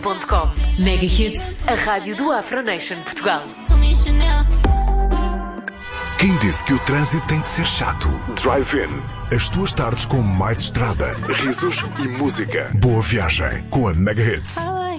Mega Hits, a rádio do Afro Nation Portugal. Quem disse que o trânsito tem de ser chato? Drive-In. As tuas tardes com mais estrada, risos e música. Boa viagem com a Mega Hits.